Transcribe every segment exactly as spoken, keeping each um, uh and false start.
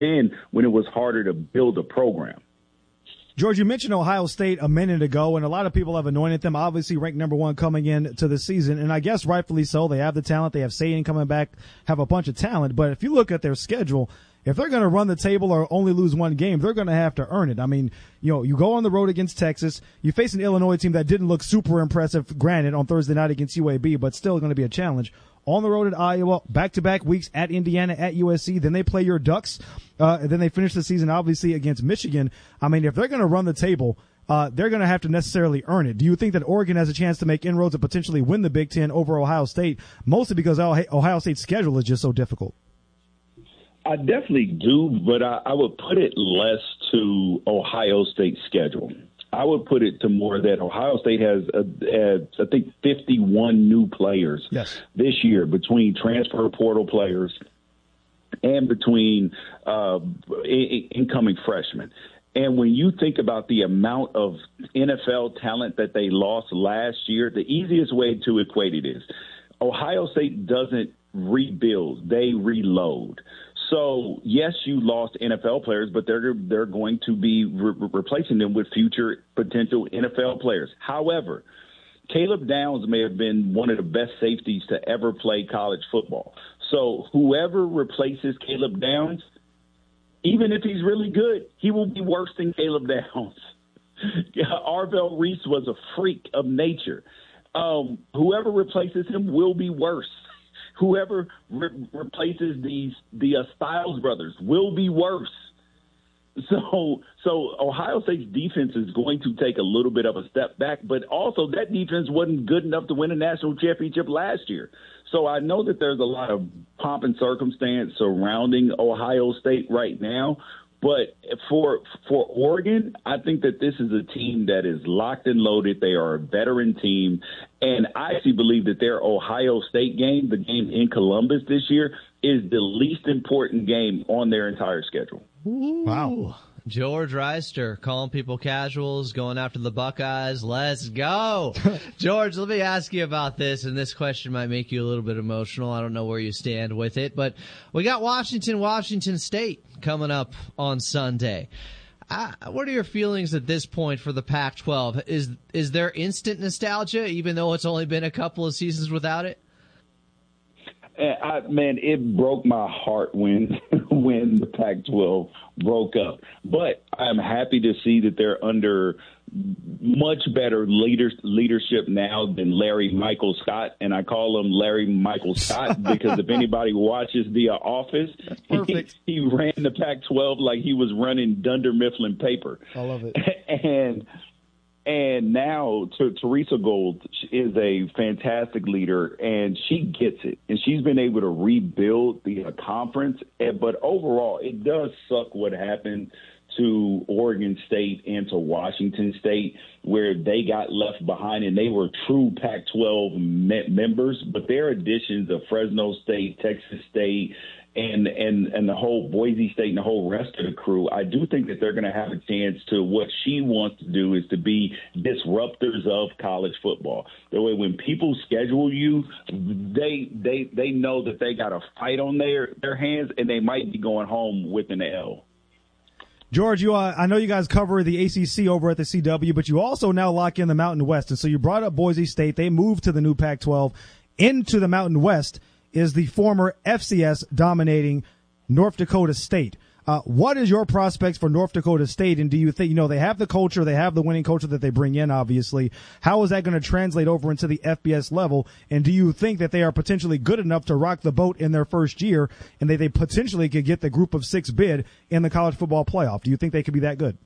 then when it was harder to build a program. George, you mentioned Ohio State a minute ago, and a lot of people have anointed them, obviously ranked number one coming into the season, and I guess rightfully so. They have the talent. They have Sayan coming back, have a bunch of talent. But if you look at their schedule, if they're going to run the table or only lose one game, they're going to have to earn it. I mean, you know, you go on the road against Texas. You face an Illinois team that didn't look super impressive, granted, on Thursday night against U A B, but still going to be a challenge. On the road at Iowa, back-to-back weeks at Indiana, at U S C. Then they play your Ducks. Uh, and then they finish the season, obviously, against Michigan. I mean, if they're going to run the table, uh, they're going to have to necessarily earn it. Do you think that Oregon has a chance to make inroads and potentially win the Big Ten over Ohio State, mostly because Ohio State's schedule is just so difficult? I definitely do, but I, I would put it less to Ohio State's schedule. I would put it to more that Ohio State has, uh, has I think, fifty-one new players yes. this year between transfer portal players and between uh, in- incoming freshmen. And when you think about the amount of N F L talent that they lost last year, the easiest way to equate it is Ohio State doesn't rebuild, they reload. So, yes, you lost N F L players, but they're they're going to be re- replacing them with future potential N F L players. However, Caleb Downs may have been one of the best safeties to ever play college football. So whoever replaces Caleb Downs, even if he's really good, he will be worse than Caleb Downs. Arvell Reese was a freak of nature. Um, whoever replaces him will be worse. Whoever re- replaces these the uh, Styles brothers will be worse. So, so Ohio State's defense is going to take a little bit of a step back, but also that defense wasn't good enough to win a national championship last year. So I know that there's a lot of pomp and circumstance surrounding Ohio State right now, but for for Oregon, I think that this is a team that is locked and loaded. They are a veteran team, and I actually believe that their Ohio State game, the game in Columbus this year, is the least important game on their entire schedule. Ooh. Wow. George Reister calling people casuals, going after the Buckeyes. Let's go. George, let me ask you about this, and this question might make you a little bit emotional. I don't know where you stand with it, but we got Washington, Washington State coming up on Sunday. Uh, what are your feelings at this point for the Pac twelve? Is is there instant nostalgia, even though it's only been a couple of seasons without it? I, man, it broke my heart when when the Pac twelve broke up. But I'm happy to see that they're under much better leader, leadership now than Larry Michael Scott. And I call him Larry Michael Scott because if anybody watches The Office, he, he ran the Pac twelve like he was running Dunder Mifflin paper. I love it. And And now to, Teresa Gold is a fantastic leader, and she gets it. And she's been able to rebuild the uh, conference. But overall, it does suck what happened to Oregon State and to Washington State, where they got left behind, and they were true Pac twelve me- members. But their additions of Fresno State, Texas State, and and and the whole Boise State and the whole rest of the crew, I do think that they're going to have a chance to, what she wants to do is to be disruptors of college football. The way when people schedule you, they they they know that they got a fight on their, their hands, and they might be going home with an L. George, you, uh, I know you guys cover the A C C over at the C W, but you also now lock in the Mountain West. And so you brought up Boise State. They moved to the new Pac twelve. Into the Mountain West is the former F C S dominating North Dakota State. Uh, what is your prospects for North Dakota State? And do you think, you know, they have the culture, they have the winning culture that they bring in, obviously. How is that going to translate over into the F B S level? And do you think that they are potentially good enough to rock the boat in their first year and that they potentially could get the group of six bid in the college football playoff? Do you think they could be that good?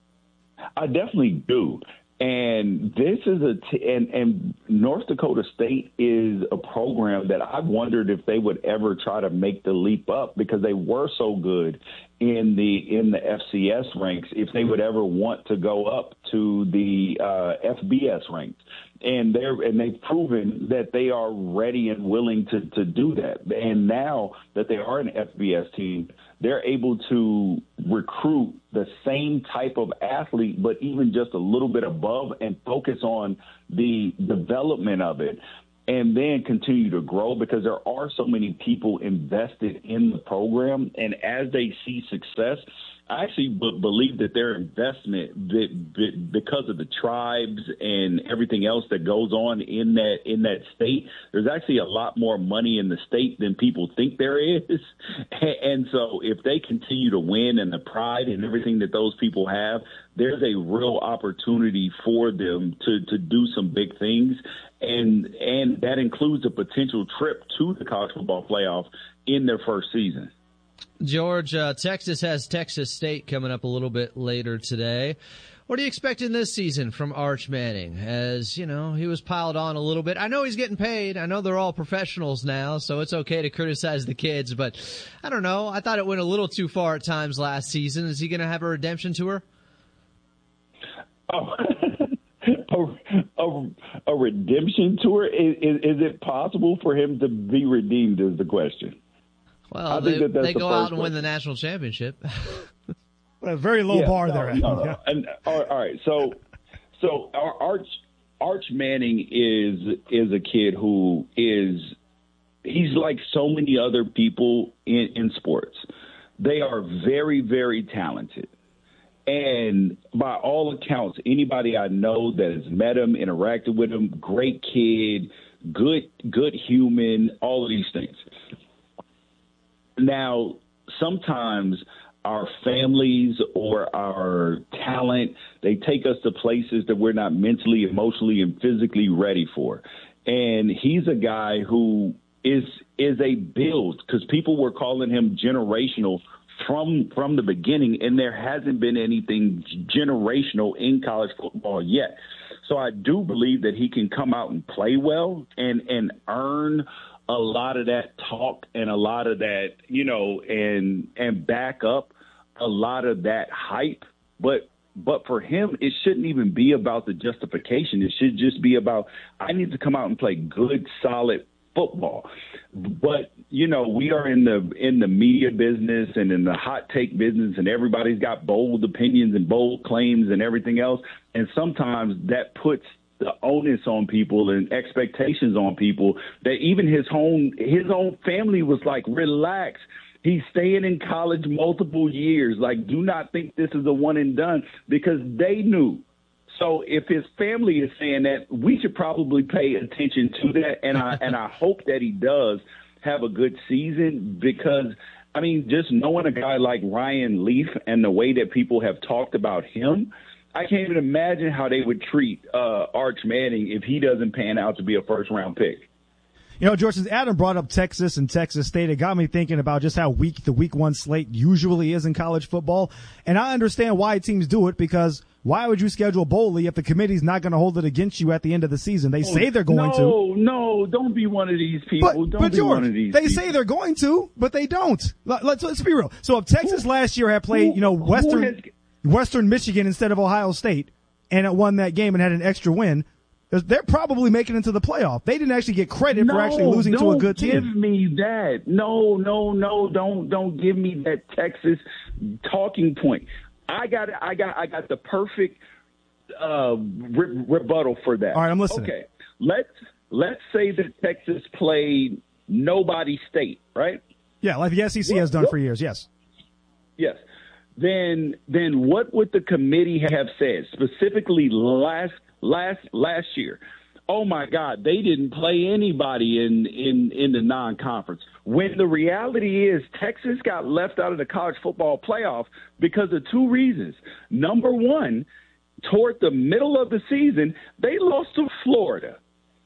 I definitely do. And this is a t- and, and North Dakota State is a program that I wondered if they would ever try to make the leap up, because they were so good in the in the F C S ranks, if they would ever want to go up to the uh, F B S ranks. And they're and they've proven that they are ready and willing to, to do that. And now that they are an F B S team, they're able to recruit the same type of athlete, but even just a little bit above, and focus on the development of it. and then continue to grow, because there are so many people invested in the program. And as they see success, I actually b- believe that their investment, b- b- because of the tribes and everything else that goes on in that in that state, there's actually a lot more money in the state than people think there is. And so if they continue to win, and the pride and everything that those people have, there's a real opportunity for them to, to do some big things. And and that includes a potential trip to the college football playoff in their first season. George, uh, Texas has Texas State coming up a little bit later today. What are you expecting this season from Arch Manning? As, you know, he was piled on a little bit. I know he's getting paid. I know they're all professionals now, so it's okay to criticize the kids. But I don't know. I thought it went a little too far at times last season. Is he going to have a redemption tour? Oh, a, a, a redemption tour? Is, is, is it possible for him to be redeemed is the question. Well, they, that they go the out and win the national championship. A very low yeah, bar no, there. No, no. Yeah. And, all right, all right, so so our Arch Arch Manning is is a kid who is he's like so many other people in, in sports. They are very, very talented. And by all accounts, anybody I know that has met him, interacted with him, great kid, good good human, all of these things. Now, sometimes our families or our talent, they take us to places that we're not mentally, emotionally, and physically ready for. And he's a guy who is is a build, because people were calling him generational from from the beginning, and there hasn't been anything generational in college football yet. So I do believe that he can come out and play well and and earn a lot of that talk and a lot of that, you know, and and back up a lot of that hype. But but for him, it shouldn't even be about the justification. It should just be about, I need to come out and play good, solid football. But, you know, we are in the in the media business and in the hot take business, and everybody's got bold opinions and bold claims and everything else. And sometimes that puts the onus on people and expectations on people that even his own his own family was like, relax. He's staying in college multiple years. Like, do not think this is a one and done, because they knew. So if his family is saying that, we should probably pay attention to that. And I and I hope that he does have a good season, because, I mean, just knowing a guy like Ryan Leaf and the way that people have talked about him, I can't even imagine how they would treat uh, Arch Manning if he doesn't pan out to be a first-round pick. You know, George, since Adam brought up Texas and Texas State, it got me thinking about just how weak the week one slate usually is in college football. And I understand why teams do it, because why would you schedule Bowley if the committee's not going to hold it against you at the end of the season? They say they're going no, to. No, no, don't be one of these people. But, don't but be George, one of these they people. say they're going to, but they don't. Let's, let's be real. So if Texas who, last year had played, you know, Western has, Western Michigan instead of Ohio State, and it won that game and had an extra win, they're probably making it into the playoff. They didn't actually get credit no, for actually losing to a good team. Don't give me that. No, no, no. Don't don't give me that Texas talking point. I got I got I got the perfect uh, re- rebuttal for that. All right, I'm listening. Okay, let's let's say that Texas played nobody state, right? Yeah, like the S E C what, has done what? for years. Yes. Yes. Then then what would the committee have said specifically last? Last last year, oh my God, they didn't play anybody in, in, in the non-conference. When the reality is Texas got left out of the college football playoff because of two reasons. Number one, toward the middle of the season, they lost to Florida.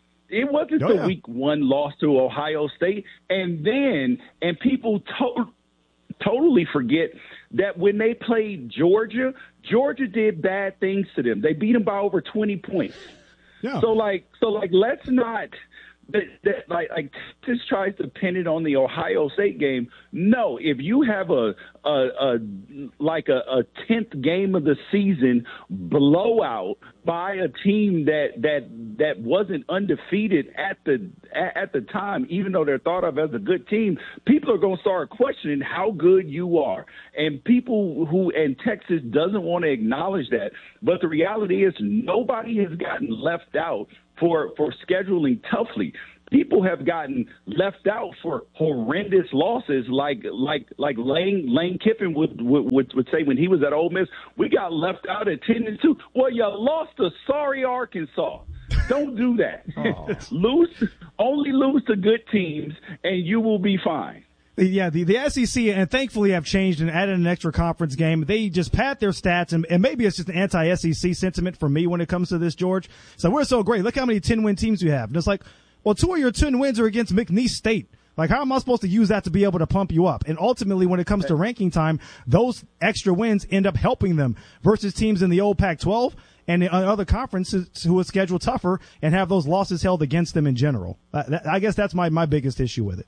It wasn't oh, the yeah. week one loss to Ohio State. And then, and people to- totally forget that when they played Georgia, Georgia did bad things to them. They beat them by over twenty points. Yeah. So like, so like, let's not that, that like like Texas tries to pin it on the Ohio State game. No, if you have a a, a like a, a tenth game of the season blowout by a team that that that wasn't undefeated at the at the time, even though they're thought of as a good team, people are going to start questioning how good you are. And people who and Texas doesn't want to acknowledge that. But the reality is nobody has gotten left out for for scheduling toughly. People have gotten left out for horrendous losses, like like like Lane Lane Kiffin would, would would say when he was at Ole Miss. We got left out at ten and two. Well, you lost to sorry Arkansas. Don't do that. Oh. lose only lose to good teams, and you will be fine. Yeah, the, the S E C, and thankfully have changed and added an extra conference game. They just pad their stats, and, and maybe it's just an anti-S E C sentiment for me when it comes to this, George. So we're so great. Look how many ten-win teams we have. And it's like, well, two of your ten wins are against McNeese State. Like, how am I supposed to use that to be able to pump you up? And ultimately, when it comes to ranking time, those extra wins end up helping them versus teams in the old Pac twelve and the other conferences who are scheduled tougher and have those losses held against them in general. Uh, that, I guess that's my, my biggest issue with it.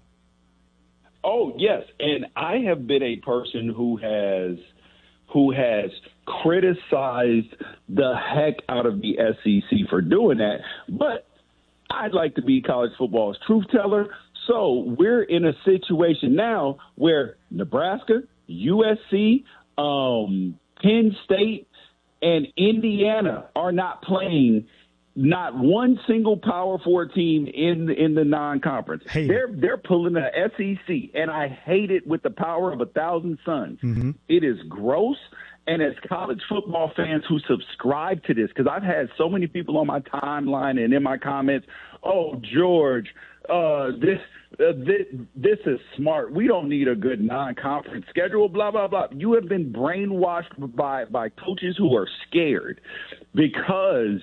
Oh, yes. And I have been a person who has who has criticized the heck out of the S E C for doing that. But I'd like to be college football's truth teller. So we're in a situation now where Nebraska, U S C, um, Penn State, and Indiana are not playing not one single Power Four team in in the non-conference. Hate they're it. they're pulling the S E C, and I hate it with the power of a thousand suns. Mm-hmm. It is gross. And as college football fans who subscribe to this, because I've had so many people on my timeline and in my comments, oh, George, uh, this, uh, this this is smart. We don't need a good non-conference schedule, blah, blah, blah. You have been brainwashed by, by coaches who are scared because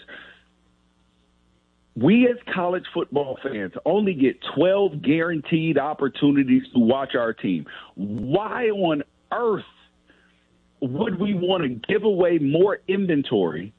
we as college football fans only get twelve guaranteed opportunities to watch our team. Why on earth would we want to give away more inventory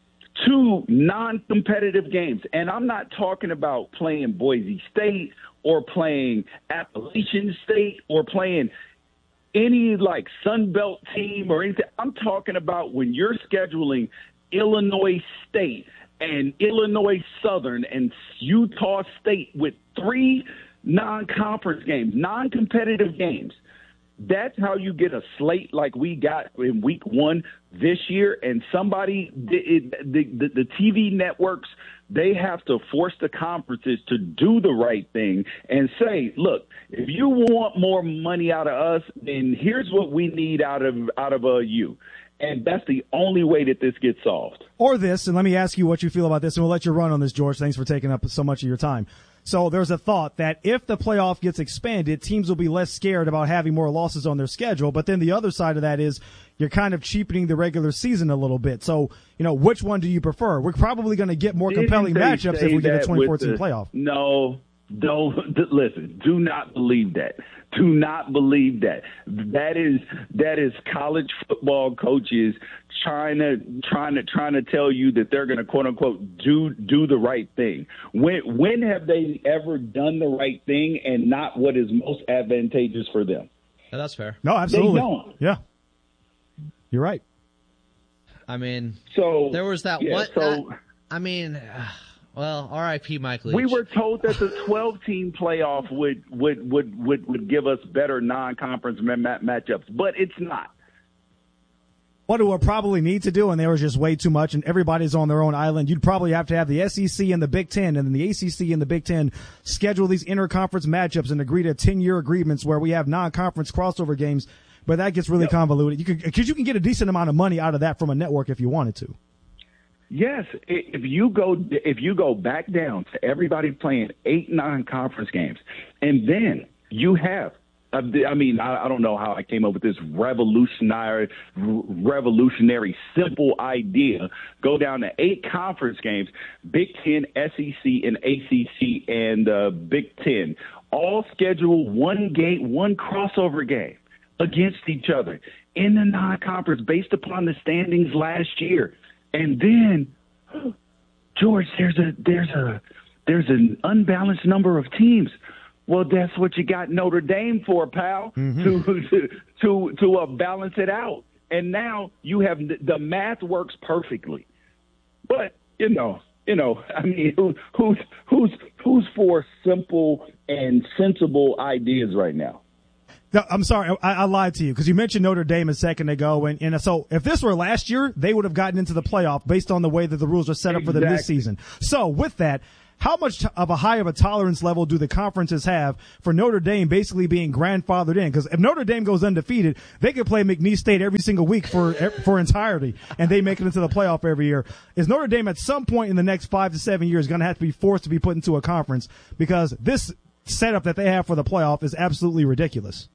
to non-competitive games? And I'm not talking about playing Boise State or playing Appalachian State or playing any like Sun Belt team or anything. I'm talking about when you're scheduling Illinois State and Illinois Southern and Utah State with three non-conference games, non-competitive games. That's how you get a slate like we got in week one this year. And somebody, the, the, the, the T V networks, they have to force the conferences to do the right thing and say, look, if you want more money out of us, then here's what we need out of out of uh, you. And that's the only way that this gets solved. Or this, and let me ask you what you feel about this, and we'll let you run on this, George. Thanks for taking up so much of your time. So there's a thought that if the playoff gets expanded, teams will be less scared about having more losses on their schedule. But then the other side of that is you're kind of cheapening the regular season a little bit. So, you know, which one do you prefer? We're probably going to get more Didn't compelling matchups if we get a twenty fourteen the, playoff. No, don't listen. Do not believe that. Do not believe that. That is that is college football coaches trying to trying to trying to tell you that they're going to quote unquote do do the right thing. When when have they ever done the right thing and not what is most advantageous for them? No, that's fair. No, absolutely. They don't. Yeah, you're right. I mean, so there was that yeah, one. So, I, I mean. Uh, Well, R I P Mike Leach. We were told that the twelve-team playoff would, would would would would give us better non-conference ma- matchups, but it's not. What it would probably need to do, and there was just way too much, and everybody's on their own island, you'd probably have to have the S E C and the Big Ten, and then the A C C and the Big Ten schedule these interconference matchups and agree to ten-year agreements where we have non-conference crossover games, but that gets really yep. convoluted. You could, because you can get a decent amount of money out of that from a network if you wanted to. Yes, if you go if you go back down to everybody playing eight non-conference games, and then you have, I mean, I don't know how I came up with this revolutionary, revolutionary simple idea. Go down to eight conference games: Big Ten, S E C, and A C C, and uh, Big Ten, all schedule one game, one crossover game against each other in the non-conference based upon the standings last year. And then, George, there's a there's a there's an unbalanced number of teams. Well, that's what you got Notre Dame for, pal, mm-hmm. to to to, to uh, balance it out. And now you have the math works perfectly. But you know, you know, I mean, who, who's who's who's for simple and sensible ideas right now? No, I'm sorry, I, I lied to you because you mentioned Notre Dame a second ago, and, and so if this were last year, they would have gotten into the playoff based on the way that the rules are set up exactly. for them this season. So with that, how much of a high of a tolerance level do the conferences have for Notre Dame basically being grandfathered in? Because if Notre Dame goes undefeated, they could play McNeese State every single week for for entirety, and they make it into the playoff every year. Is Notre Dame at some point in the next five to seven years going to have to be forced to be put into a conference because this setup that they have for the playoff is absolutely ridiculous?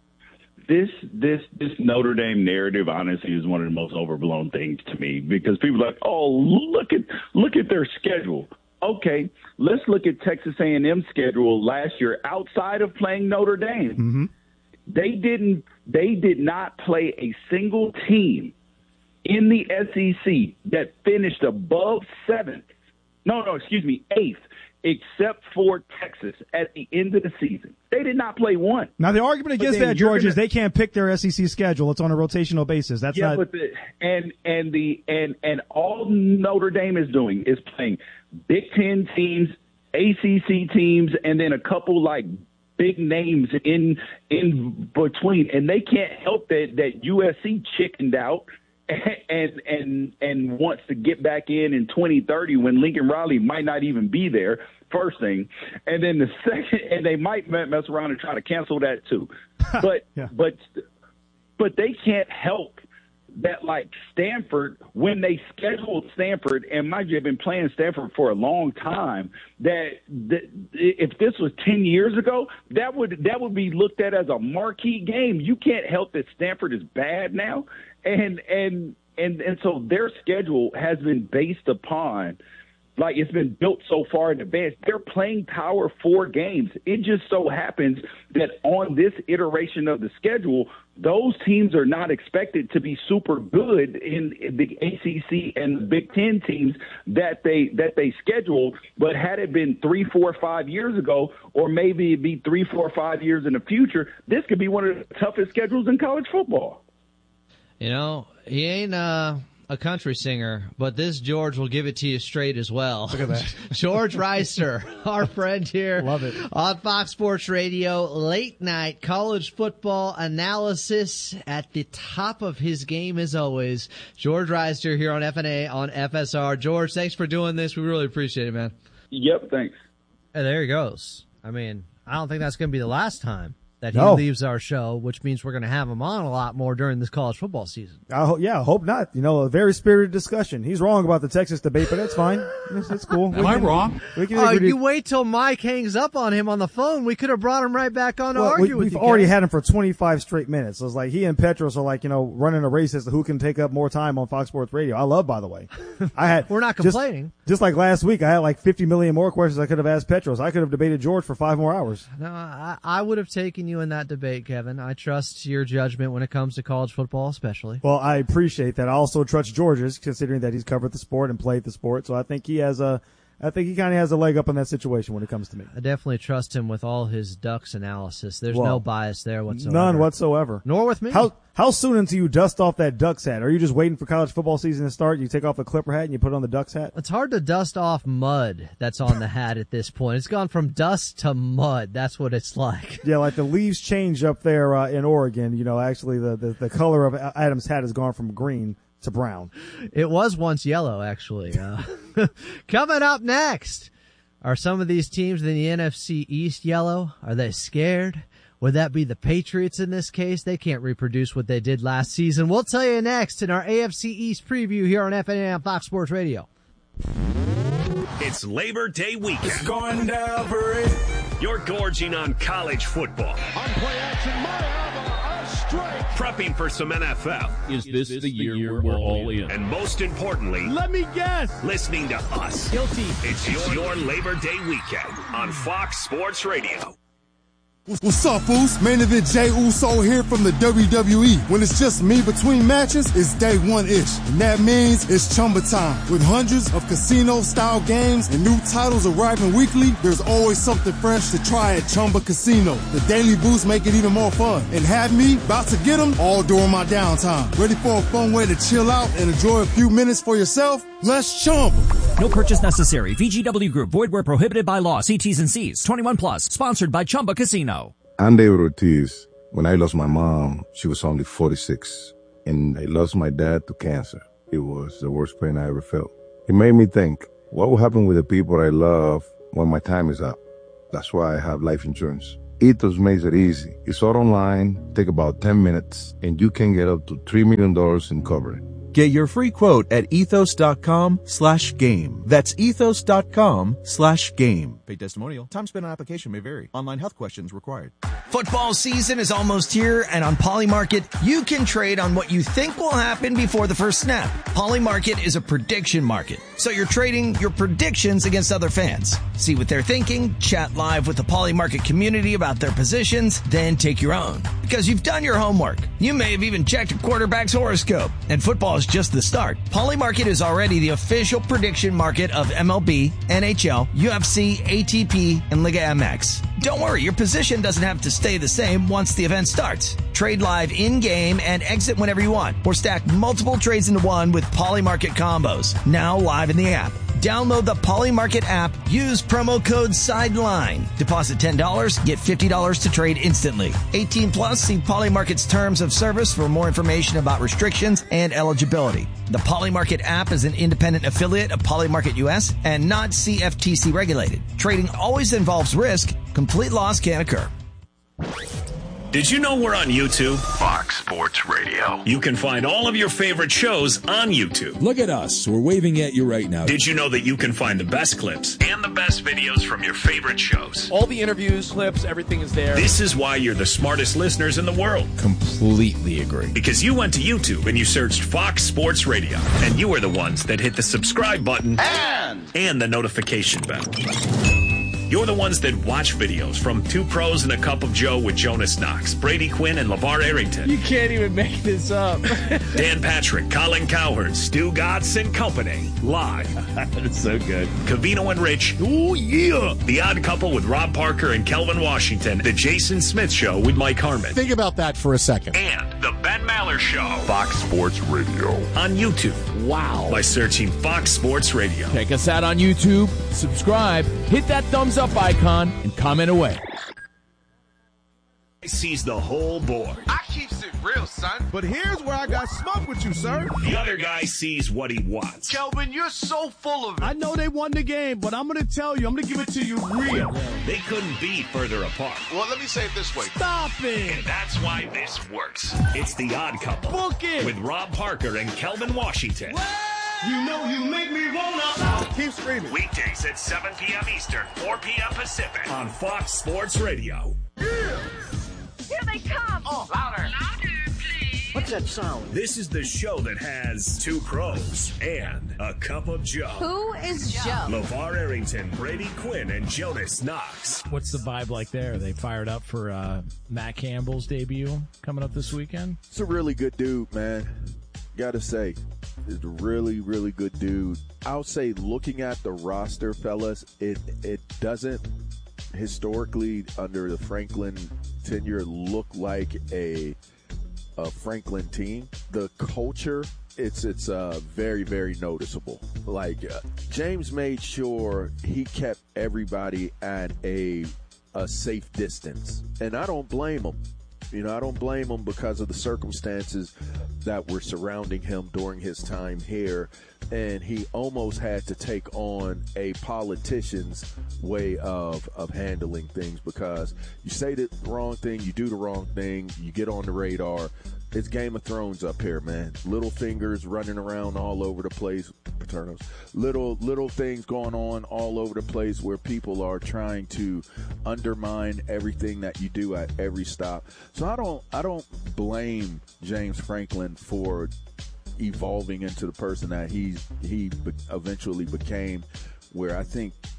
This this this Notre Dame narrative, honestly, is one of the most overblown things to me because people are like, oh, look at look at their schedule. Okay, let's look at Texas A and M schedule last year outside of playing Notre Dame. Mm-hmm. They didn't they did not play a single team in the S E C that finished above seventh. No, no, excuse me, eighth. Except for Texas at the end of the season. They did not play one. Now, the argument against that, George, gonna, is they can't pick their S E C schedule. It's on a rotational basis. That's yeah, not. But the, and and the and and all Notre Dame is doing is playing Big Ten teams, A C C teams, and then a couple like big names in in between. And they can't help that that U S C chickened out. And and and wants to get back in in twenty thirty when Lincoln Riley might not even be there, first thing. And then the second, and they might mess around and try to cancel that too. But yeah. but but they can't help that, like Stanford, when they scheduled Stanford, and mind you, have been playing Stanford for a long time, that, that if this was ten years ago, that would that would be looked at as a marquee game. You can't help that Stanford is bad now. And and and and so their schedule has been based upon, like, it's been built so far in advance. They're playing Power Four games. It just so happens that on this iteration of the schedule, those teams are not expected to be super good in, in the A C C and the Big Ten teams that they that they scheduled. But had it been three, four, five years ago, or maybe it'd be three, four, five years in the future, this could be one of the toughest schedules in college football. You know, he ain't uh, a country singer, but this George will give it to you straight as well. Look at that. George Reister, our friend here. Love it. On Fox Sports Radio, late night college football analysis at the top of his game as always. George Reister here on F N A on F S R. George, thanks for doing this. We really appreciate it, man. Yep, thanks. And there he goes. I mean, I don't think that's going to be the last time that he no. leaves our show, which means we're going to have him on a lot more during this college football season. I ho- yeah, I hope not. You know, a very spirited discussion. He's wrong about the Texas debate, but that's fine. It's, it's cool. Am I wrong? We can Oh, agree you to- wait till Mike hangs up on him on the phone. We could have brought him right back on to well, argue we, with we've you. already Ken. had him for twenty-five straight minutes. So it's like he and Petros are like, you know, running a race as to who can take up more time on Fox Sports Radio. I love, by the way. I had We're not just- complaining. Just, like last week, I had like fifty million more questions I could have asked Petros. I could have debated George for five more hours. No, I, I would have taken you in that debate, Kevin. I trust your judgment when it comes to college football, especially. Well, I appreciate that. I also trust George's, considering that he's covered the sport and played the sport. So I think he has a, I think he kind of has a leg up in that situation when it comes to me. I definitely trust him with all his Ducks analysis. There's Well, no bias there whatsoever. None whatsoever. Nor with me. How how soon until you dust off that Ducks hat? Are you just waiting for college football season to start? You take off the Clipper hat and you put on the Ducks hat? It's hard to dust off mud that's on the hat at this point. It's gone from dust to mud. That's what it's like. Yeah, like the leaves change up there uh, in Oregon. You know, actually the, the, the color of Adam's hat has gone from green to brown. It was once yellow, actually. Uh, coming up next, are some of these teams in the N F C East yellow? Are they scared? Would that be the Patriots in this case? They can't reproduce what they did last season. We'll tell you next in our A F C East preview here on F N A on Fox Sports Radio. It's Labor Day weekend. It's going down for it. You're gorging on college football. On play action, Mayava, a strike. Prepping for some N F L. Is this, this the year, year we're all in? And most importantly, Let me guess. listening to us. Guilty. It's your, your Labor Day weekend on Fox Sports Radio. What's up, Foos? Main event Jey Uso here from the W W E. When it's just me between matches, it's day one-ish. And that means it's Chumba time. With hundreds of casino-style games and new titles arriving weekly, there's always something fresh to try at Chumba Casino. The daily boosts make it even more fun. And have me about to get them all during my downtime. Ready for a fun way to chill out and enjoy a few minutes for yourself? Let's Chumba. No purchase necessary. V G W Group. Void where prohibited by law. See T's and C's. twenty-one plus. Sponsored by Chumba Casino. I'm David Ortiz. When I lost my mom, she was only forty-six. And I lost my dad to cancer. It was the worst pain I ever felt. It made me think, what will happen with the people I love when my time is up? That's why I have life insurance. Ethos makes it easy. It's all online, take about ten minutes, and you can get up to three million dollars in coverage. Get your free quote at ethos.com slash game. That's ethos.com slash game. Paid testimonial. Time spent on application may vary. Online health questions required. Football season is almost here, and on Polymarket, you can trade on what you think will happen before the first snap. Polymarket is a prediction market, so you're trading your predictions against other fans. See what they're thinking, chat live with the Polymarket community about their positions, then take your own. Because you've done your homework. You may have even checked a quarterback's horoscope, and football is just the start. Polymarket is already the official prediction market of M L B, N H L, U F C, A T P, and Liga M X. Don't worry, your position doesn't have to stay the same once the event starts. Trade live in-game and exit whenever you want, or stack multiple trades into one with Polymarket combos. Now live in the app. Download the Polymarket app. Use promo code SIDELINE. Deposit ten dollars. Get fifty dollars to trade instantly. eighteen plus. See Polymarket's terms of service for more information about restrictions and eligibility. The Polymarket app is an independent affiliate of Polymarket U S and not C F T C regulated. Trading always involves risk. Complete loss can occur. Did you know we're on YouTube? Fox Sports Radio. You can find all of your favorite shows on YouTube. Look at us. We're waving at you right now. Did you know that you can find the best clips and the best videos from your favorite shows? All the interviews, clips, everything is there. This is why you're the smartest listeners in the world. Completely agree. Because you went to YouTube and you searched Fox Sports Radio. And you were the ones that hit the subscribe button and, and the notification bell. You're the ones that watch videos from Two Pros and a Cup of Joe with Jonas Knox, Brady Quinn, and LeVar Arrington. You can't even make this up. Dan Patrick, Colin Cowherd, Stu Gatz and Company. Live. That's so good. Cavino and Rich. Oh, yeah. The Odd Couple with Rob Parker and Kelvin Washington. The Jason Smith Show with Mike Harmon. Think about that for a second. And The Ben Maller Show. Fox Sports Radio. On YouTube. Wow. By searching Fox Sports Radio. Check us out on YouTube. Subscribe. Hit that thumbs up icon and comment away. Sees the whole board. I keeps it real, son. But here's where I got smart with you, sir. The other guy sees what he wants. Kelvin, you're so full of it. I know they won the game, but I'm going to tell you, I'm going to give it to you real. They couldn't be further apart. Well, let me say it this way. Stop it. And that's why this works. It's The Odd Couple. Book it. With Rob Parker and Kelvin Washington. You know you make me wanna. Keep screaming. Weekdays at seven p.m. Eastern, four p.m. Pacific on Fox Sports Radio. Yeah. Here they come. Oh, louder. Louder, please. What's that sound? This is the show that has Two Pros and a Cup of Joe. Who is Joe? LeVar Arrington, Brady Quinn, and Jonas Knox. What's the vibe like there? Are they fired up for uh, Matt Campbell's debut coming up this weekend? It's a really good dude, man. Gotta say, is a really, really good dude. I'll say, looking at the roster, fellas, it it doesn't historically under the Franklin tenure look like a a Franklin team. The culture, it's it's uh, very, very noticeable. Like uh, James made sure he kept everybody at a a safe distance, and I don't blame him. You know, I don't blame him because of the circumstances that were surrounding him during his time here. And he almost had to take on a politician's way of, of handling things, because you say the wrong thing, you do the wrong thing, you get on the radar. It's Game of Thrones up here, man. Little fingers running around all over the place. Paternos. Little little things going on all over the place where people are trying to undermine everything that you do at every stop. So I don't I don't blame James Franklin for evolving into the person that he he be- eventually became, where I think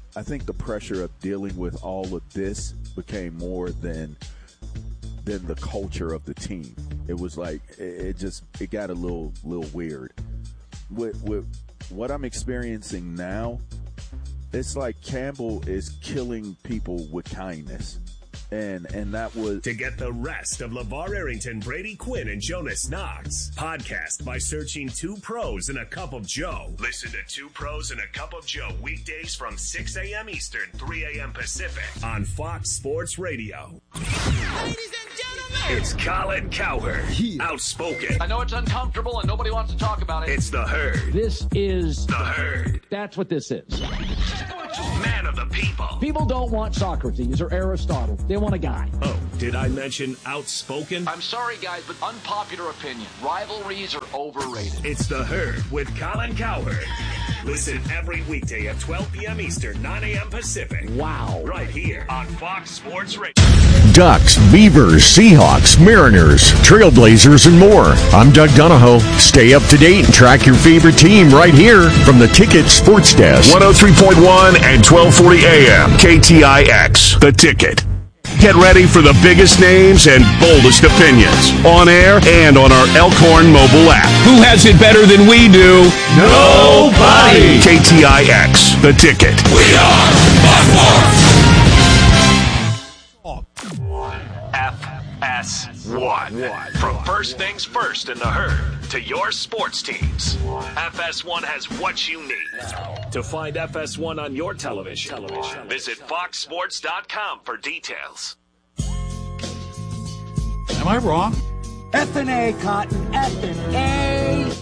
I think the pressure of dealing with all of this became more than than the culture of the team. It was like it, it just it got a little little weird. With with what I'm experiencing now, it's like Campbell is killing people with kindness. And and that was to get the rest of LeVar Arrington, Brady Quinn, and Jonas Knox. Podcast by searching Two Pros and a Cup of Joe. Listen to Two Pros and a Cup of Joe weekdays from six a.m. Eastern, three a.m. Pacific on Fox Sports Radio. Ladies and gentlemen, It's Colin Cowherd, outspoken. I know it's uncomfortable and nobody wants to talk about it. It's the Herd. This is The Herd. That's what this is. Man of the people. People don't want Socrates or Aristotle. They want a guy. Oh, did I mention outspoken? I'm sorry, guys, but unpopular opinion. Rivalries are overrated. It's The Herd with Colin Cowherd. Listen every weekday at twelve p.m. Eastern, nine a.m. Pacific. Wow. Right here on Fox Sports Radio. Ducks, Beavers, Seahawks, Mariners, Trailblazers, and more. I'm Doug Donahoe. Stay up to date and track your favorite team right here from the Ticket Sports Desk. one oh three point one and twelve forty a.m. K T I X, The Ticket. Get ready for the biggest names and boldest opinions on air and on our Elkhorn mobile app. Who has it better than we do? Nobody. K T I X, The Ticket. We are F S one. From first things first in the Herd to your sports teams, F S one has what you need. To find F S one on your television, visit fox sports dot com for details. Am I wrong? F and A, Cotton. F and A.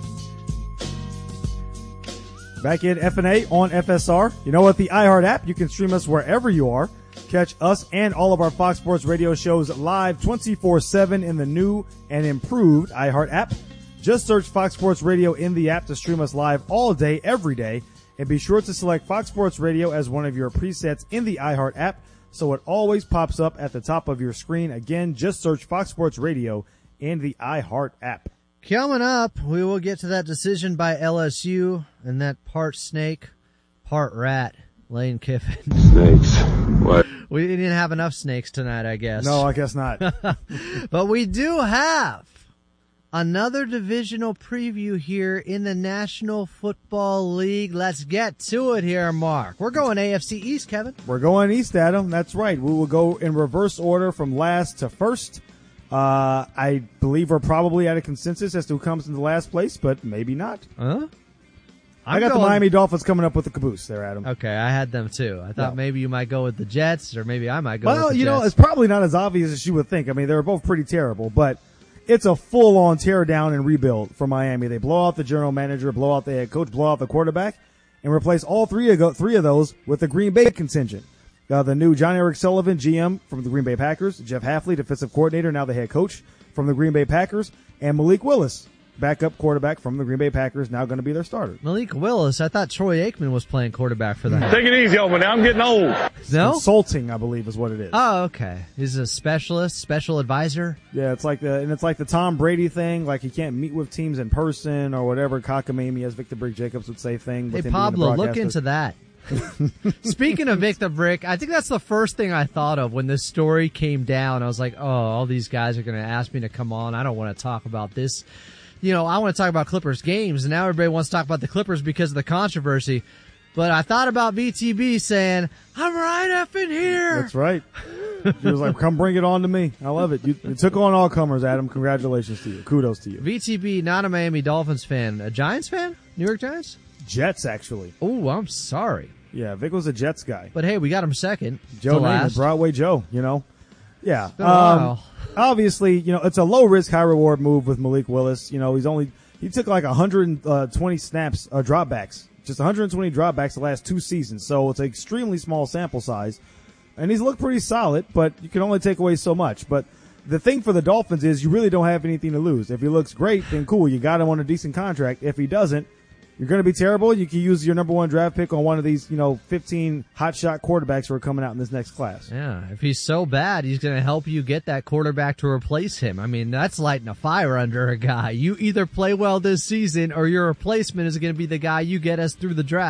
Back in F and A on F S R. You know what? The iHeart app, you can stream us wherever you are. Catch us and all of our Fox Sports Radio shows live twenty-four seven in the new and improved iHeart app. Just search Fox Sports Radio in the app to stream us live all day, every day. And be sure to select Fox Sports Radio as one of your presets in the iHeart app so it always pops up at the top of your screen. Again, just search Fox Sports Radio in the iHeart app. Coming up, we will get to that decision by L S U and that part snake, part rat, Lane Kiffin. Snakes. What? We didn't have enough snakes tonight, I guess. No, I guess not. But we do have another divisional preview here in the National Football League. Let's get to it here, Mark. We're going A F C East, Kevin. We're going East, Adam. That's right. We will go in reverse order from last to first. Uh, I believe we're probably at a consensus as to who comes in the last place, but maybe not. Huh? I got going, the Miami Dolphins coming up with the caboose there, Adam. Okay, I had them too. I thought No. maybe you might go with the Jets, or maybe I might go Well, with the you Jets. know, it's probably not as obvious as you would think. I mean, they're both pretty terrible, but it's a full-on tear down and rebuild for Miami. They blow out the general manager, blow out the head coach, blow out the quarterback, and replace all three of, go, three of those with the Green Bay contingent. Uh, the new John Eric Sullivan, G M from the Green Bay Packers, Jeff Hafley, defensive coordinator, now the head coach from the Green Bay Packers, and Malik Willis, backup quarterback from the Green Bay Packers, now going to be their starter. Malik Willis, I thought Troy Aikman was playing quarterback for them. Take it easy, over now. I'm getting old. No? Consulting, I believe, is what it is. Oh, okay. He's a specialist, special advisor. Yeah, it's like the and it's like the Tom Brady thing, like he can't meet with teams in person or whatever cockamamie, as Victor Brick Jacobs would say, thing. Hey, with him being the Pablo, look broadcaster. into that. Speaking of Victor Brick, I think that's the first thing I thought of when this story came down. I was like, oh, all these guys are going to ask me to come on. I don't want to talk about this. You know, I want to talk about Clippers games, and now everybody wants to talk about the Clippers because of the controversy. But I thought about V T B saying, I'm right up in here. That's right. He was like, come bring it on to me. I love it. You, you took on all comers, Adam. Congratulations to you. Kudos to you. V T B, not a Miami Dolphins fan. A Giants fan? New York Giants? Jets, actually. Oh, I'm sorry. Yeah, Vic was a Jets guy. But hey, we got him second. Joe to Namath, last. Broadway Joe, you know. Yeah. been a while. Um, obviously, you know, it's a low risk, high reward move with Malik Willis. You know, he's only he took like one hundred twenty snaps, uh, dropbacks, just one hundred twenty dropbacks the last two seasons. So it's an extremely small sample size, and he's looked pretty solid. But you can only take away so much. But the thing for the Dolphins is you really don't have anything to lose. If he looks great, then cool, you got him on a decent contract. If he doesn't, you're going to be terrible. You can use your number one draft pick on one of these, you know, fifteen hotshot quarterbacks who are coming out in this next class. Yeah, if he's so bad, he's going to help you get that quarterback to replace him. I mean, that's lighting a fire under a guy. You either play well this season or your replacement is going to be the guy you get us through the draft.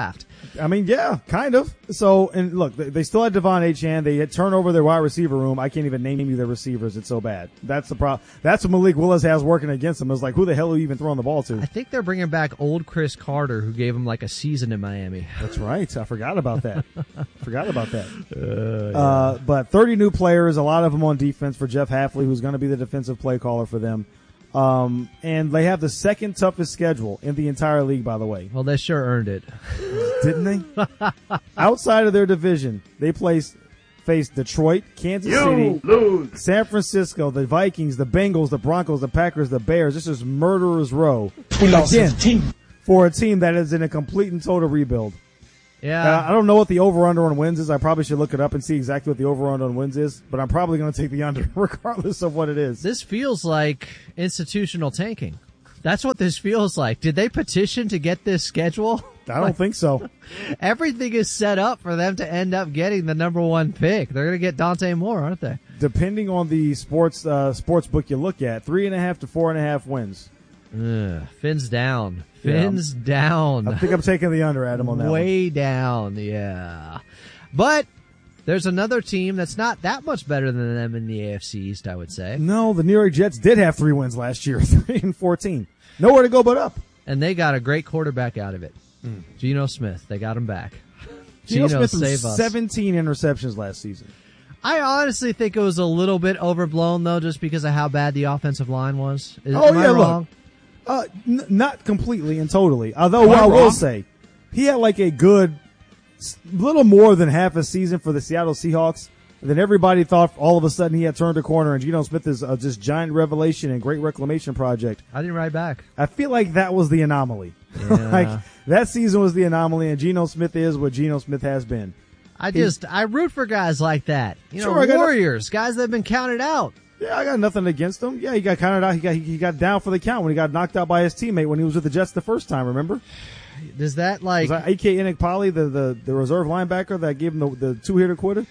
I mean, yeah, kind of. So, and look, they, they still had Devon Achane. They had turned over their wide receiver room. I can't even name you their receivers. It's so bad. That's the problem. That's what Malik Willis has working against him. It's like, who the hell are you even throwing the ball to? I think they're bringing back old Chris Carter, who gave him like a season in Miami. That's right. I forgot about that. forgot about that. Uh, yeah. uh, but thirty new players, a lot of them on defense for Jeff Hafley, who's going to be the defensive play caller for them. Um, and they have the second toughest schedule in the entire league, by the way. Well, they sure earned it. Didn't they? Outside of their division, they placed, faced Detroit, Kansas You City, lose. San Francisco, the Vikings, the Bengals, the Broncos, the Packers, the Bears. This is murderer's row. We lost Again, his team. for a team that is in a complete and total rebuild. Yeah. Uh, I don't know what the over-under on wins is. I probably should look it up and see exactly what the over-under on wins is, but I'm probably going to take the under regardless of what it is. This feels like institutional tanking. That's what this feels like. Did they petition to get this schedule? I don't think so. Everything is set up for them to end up getting the number one pick. They're going to get Dante Moore, aren't they? Depending on the sports uh, sports book you look at, three and a half to four and a half wins. Ugh, fins down. Yeah. Fins down. I think I'm taking the under, Adam, on that Way one. down, yeah. But there's another team that's not that much better than them in the A F C East, I would say. No, the New York Jets did have three wins last year, three and fourteen. Nowhere to go but up. And they got a great quarterback out of it. Mm. Geno Smith. They got him back. Geno Geno Smith threw save us. seventeen interceptions last season. I honestly think it was a little bit overblown, though, just because of how bad the offensive line was. Is, Oh, am yeah, I look. wrong? Uh, n- not completely and totally. Although, Am what I I will wrong? say, he had like a good, s- little more than half a season for the Seattle Seahawks. And then everybody thought all of a sudden he had turned a corner, and Geno Smith is uh, this giant revelation and great reclamation project. I didn't write back. I feel like that was the anomaly. Yeah. Like that season was the anomaly, and Geno Smith is what Geno Smith has been. I He's- just, I root for guys like that. You know, Sure, I got warriors, guys that have been counted out. Yeah, I got nothing against him. Yeah, he got counted out. He got he got down for the count when he got knocked out by his teammate when he was with the Jets the first time. Remember? Does that like was that A K Inikpali, the, the the reserve linebacker that gave him the, the two hitter quitter?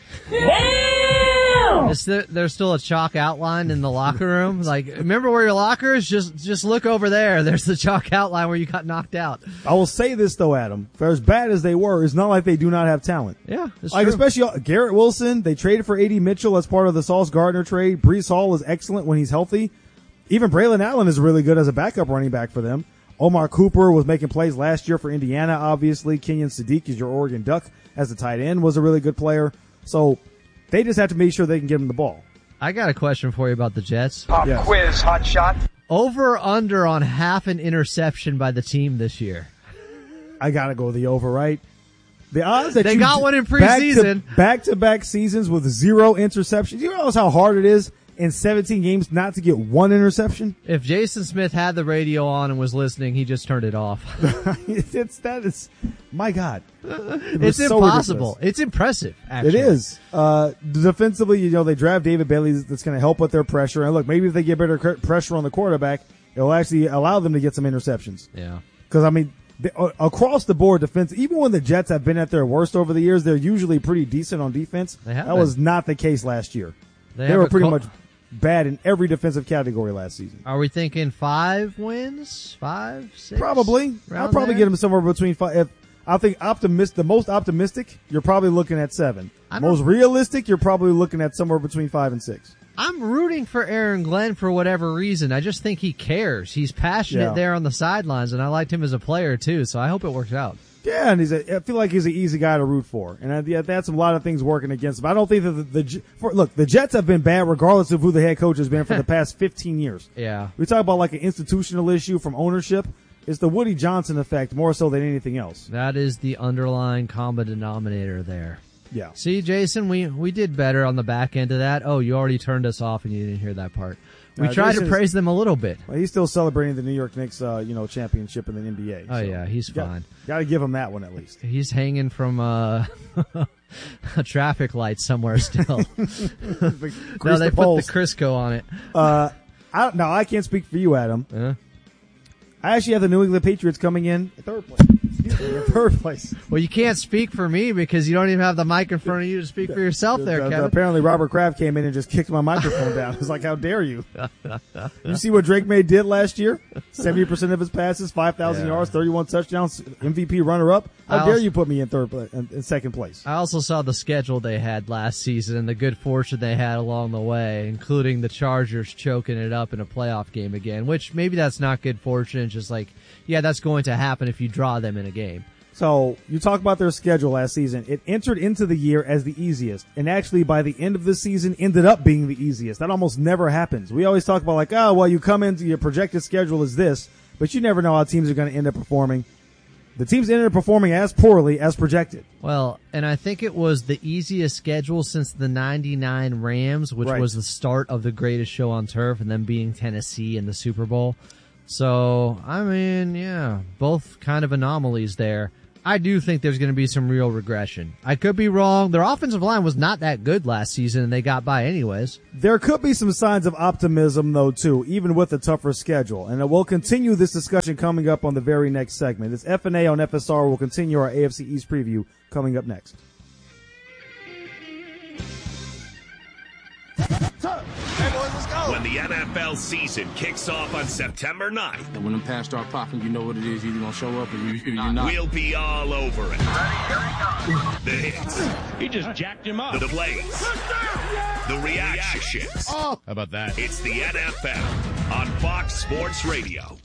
Is there, there's still a chalk outline in the locker room? Like, remember where your locker is? Just, just look over there. There's the chalk outline where you got knocked out. I will say this though, Adam. For as bad as they were, it's not like they do not have talent. Yeah, it's like true. especially Garrett Wilson. They traded for A D Mitchell as part of the Sauce Gardner trade. Brees Hall is excellent when he's healthy. Even Braylon Allen is really good as a backup running back for them. Omar Cooper was making plays last year for Indiana, obviously. Kenyon Sadiq is your Oregon Duck as a tight end, was a really good player. So they just have to make sure they can get him the ball. I got a question for you about the Jets. Pop Yes. quiz, hot shot. Over or under on half an interception by the team this year? I gotta go the over, right? The odds that They you got one in back to- preseason. back-to-back seasons with zero interceptions. You realize how hard it is in seventeen games not to get one interception? If Jason Smith had the radio on and was listening, he just turned it off. it's that is my God. It It's was so impossible. ridiculous. It's impressive, actually. It is. Uh, defensively, you know, they draft David Bailey that's going to help with their pressure. And look, maybe if they get better cr- pressure on the quarterback, it'll actually allow them to get some interceptions. Yeah. Because, I mean, they, uh, across the board defense, even when the Jets have been at their worst over the years, they're usually pretty decent on defense. They have that been. was not the case last year. They They, have were a pretty co- much bad in every defensive category last season. Are we thinking five wins? Five, six? Probably. I'll Around probably there? get them somewhere between five. If, I think optimist, the most optimistic, you're probably looking at seven. I don't- Most realistic, you're probably looking at somewhere between five and six. I'm rooting for Aaron Glenn for whatever reason. I just think he cares. He's passionate Yeah. there on the sidelines, and I liked him as a player, too, so I hope it works out. Yeah, and he's a, I feel like he's an easy guy to root for, and I, yeah, that's a lot of things working against him. I don't think that the, the for, look, the Jets have been bad regardless of who the head coach has been for the past fifteen years. Yeah. We talk about like an institutional issue from ownership. It's the Woody Johnson effect more so than anything else. That is the underlying common denominator there. Yeah. See, Jason, we, we did better on the back end of that. Oh, you already turned us off and you didn't hear that part. We Uh, tried Jason to is- praise them a little bit. Well, he's still celebrating the New York Knicks, uh, you know, championship in the N B A. Oh, yeah, he's got, fine. Got to give him that one at least. He's hanging from uh, a traffic light somewhere still. no, Grease they the put poles. the Crisco on it. Uh, I, now I can't speak for you, Adam. Uh, I actually have the New England Patriots coming in at third place. Third place. Well, you can't speak for me because you don't even have the mic in front of you to speak for yourself there, Uh, Kevin. Apparently, Robert Kraft came in and just kicked my microphone down. It's like, how dare you? You see what Drake May did last year? seventy percent of his passes, five thousand Yeah. yards, thirty-one touchdowns, M V P runner-up. How I dare also- you put me in third place, in, in second place? I also saw the schedule they had last season and the good fortune they had along the way, including the Chargers choking it up in a playoff game again, which maybe that's not good fortune. It's just like, yeah, that's going to happen if you draw them in a game. So you talk about their schedule last season. It entered into the year as the easiest, and actually by the end of the season ended up being the easiest. That almost never happens. We always talk about like, oh, well, you come into your projected schedule is this, but you never know how teams are going to end up performing. The teams ended up performing as poorly as projected. Well, and I think it was the easiest schedule since the ninety-nine Rams, which Right. was the start of the greatest show on turf, and then beating Tennessee in the Super Bowl. So, I mean, yeah, both kind of anomalies there. I do think there's going to be some real regression. I could be wrong. Their offensive line was not that good last season, and they got by anyways. There could be some signs of optimism, though, too, even with a tougher schedule. And we'll continue this discussion coming up on the very next segment. It's F and A on F S R. We'll continue our A F C East preview coming up next. When the N F L season kicks off on September ninth, And when them pass start popping, you know what it is. You're going to show up or you, you're not. we'll be all over it. The hits, He just jacked him up. the plays, the reactions. How about that? It's the N F L on Fox Sports Radio.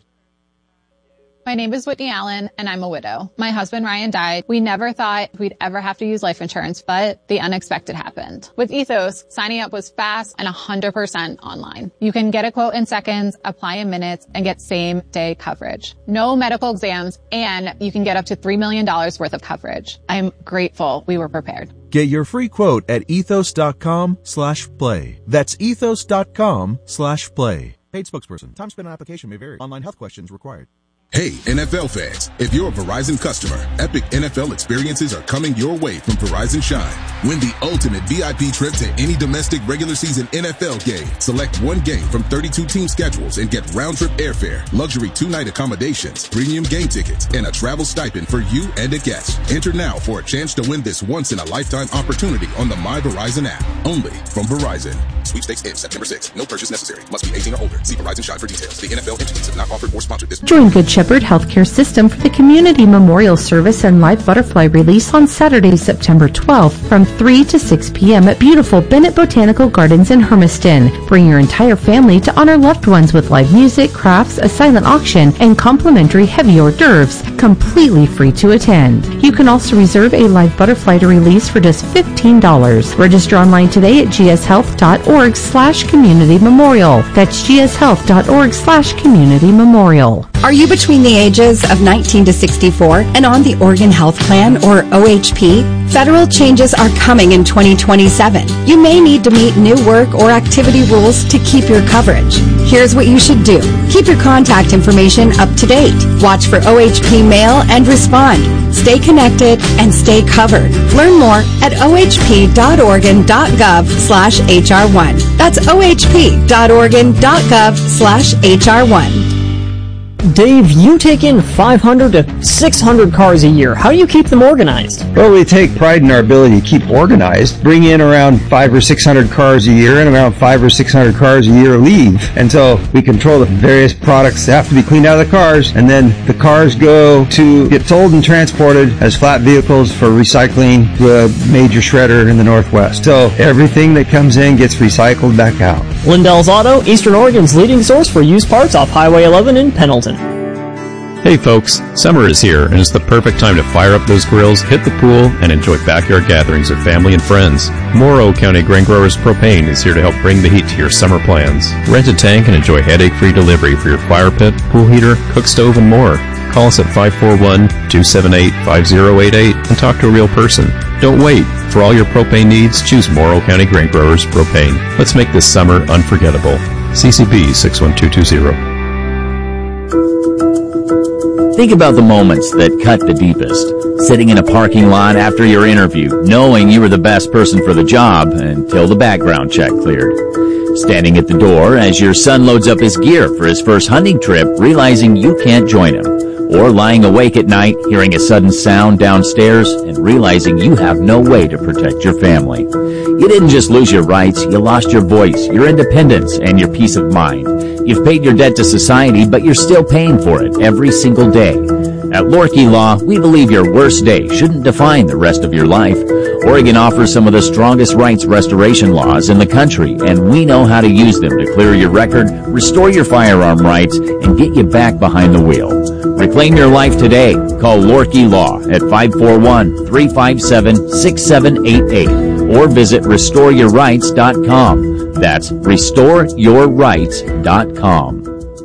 My name is Whitney Allen, and I'm a widow. My husband, Ryan, died. We never thought we'd ever have to use life insurance, but the unexpected happened. With Ethos, signing up was fast and one hundred percent online. You can get a quote in seconds, apply in minutes, and get same-day coverage. No medical exams, and you can get up to three million dollars worth of coverage. I'm grateful we were prepared. Get your free quote at ethos.com slash play. That's ethos.com slash play. Paid spokesperson. Time spent on application may vary. Online health questions required. Hey, N F L fans, if you're a Verizon customer, epic N F L experiences are coming your way from Verizon Shine. Win the ultimate V I P trip to any domestic regular season N F L game. Select one game from thirty-two team schedules and get round-trip airfare, luxury two-night accommodations, premium game tickets, and a travel stipend for you and a guest. Enter now for a chance to win this once-in-a-lifetime opportunity on the My Verizon app. Only from Verizon. Sweepstakes ends September sixth. No purchase necessary. Must be eighteen or older. See Verizon Shine for details. The N F L entities have not offered or sponsored this. Join Good Shepherd Healthcare System for the Community Memorial Service and Live Butterfly Release on Saturday, September twelfth from three to six p.m. at beautiful Bennett Botanical Gardens in Hermiston. Bring your entire family to honor loved ones with live music, crafts, a silent auction, and complimentary heavy hors d'oeuvres, completely free to attend. You can also reserve a live butterfly to release for just fifteen dollars. Register online today at gshealth.org slash community memorial. That's gshealth.org slash community memorial. Are you between the ages of nineteen to sixty-four and on the Oregon Health Plan, or O H P? Federal changes are coming in twenty twenty-seven. You may need to meet new work or activity rules to keep your coverage. Here's what you should do. Keep your contact information up to date. Watch for O H P mail and respond. Stay connected and stay covered. Learn more at ohp.oregon.gov slash HR1. That's ohp.oregon.gov slash HR1. Dave, you take in five hundred to six hundred cars a year. How do you keep them organized? Well, we take pride in our ability to keep organized. Bring in around five or six hundred cars a year, and around five or six hundred cars a year leave. And so we control the various products that have to be cleaned out of the cars, and then the cars go to get sold and transported as flat vehicles for recycling to a major shredder in the Northwest. So everything that comes in gets recycled back out. Lindell's Auto, Eastern Oregon's leading source for used parts off Highway eleven in Pendleton. Hey folks, summer is here and it's the perfect time to fire up those grills, hit the pool, and enjoy backyard gatherings with family and friends. Morrow County Grain Growers Propane is here to help bring the heat to your summer plans. Rent a tank and enjoy headache-free delivery for your fire pit, pool heater, cook stove, and more. Call us at five four one, two seven eight, five zero eight eight and talk to a real person. Don't wait. For all your propane needs, choose Morrow County Grain Growers Propane. Let's make this summer unforgettable. C C B six one two two zero. Think about the moments that cut the deepest. Sitting in a parking lot after your interview, knowing you were the best person for the job until the background check cleared. Standing at the door as your son loads up his gear for his first hunting trip, realizing you can't join him. Or lying awake at night, hearing a sudden sound downstairs and realizing you have no way to protect your family. You didn't just lose your rights, you lost your voice, your independence, and your peace of mind. You've paid your debt to society, but you're still paying for it every single day. At Lorkey Law, we believe your worst day shouldn't define the rest of your life. Oregon offers some of the strongest rights restoration laws in the country, and we know how to use them to clear your record, restore your firearm rights, and get you back behind the wheel. Reclaim your life today. Call Lorkey Law at five four one, three five seven, six seven eight eight or visit restore your rights dot com. That's restore your rights dot com.